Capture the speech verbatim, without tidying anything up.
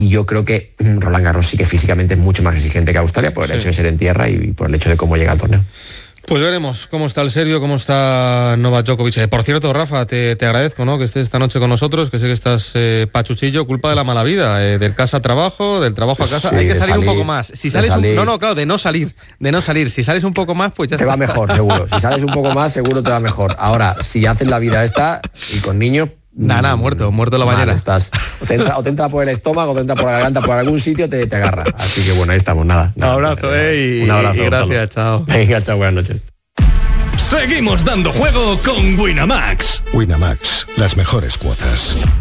Y yo creo que Roland Garros sí que físicamente es mucho más exigente que Australia por el sí. hecho de ser en tierra y por el hecho de cómo llega al torneo. Pues veremos cómo está el serbio, cómo está Novak Djokovic. Eh, por cierto, Rafa, te, te agradezco, ¿no?, que estés esta noche con nosotros, que sé que estás eh, pachuchillo, culpa de la mala vida, eh, del casa a trabajo, del trabajo a casa. Sí, hay que salir, salir un poco más. Si sales un, no, no, claro, de no salir, de no salir. Si sales un poco más, pues ya te está. va mejor, seguro. Si sales un poco más, seguro te va mejor. Ahora, si haces la vida esta y con niños, Nada, nada, muerto, muerto la bañera. Estás, o, te entra, o te entra por el estómago, o te entra por la garganta, por algún sitio te, te agarra. Así que bueno, ahí estamos, nada. Un abrazo, eh, y, un abrazo, y gracias, chao. Venga, chao, buenas noches. Seguimos dando juego con Winamax. Winamax, las mejores cuotas.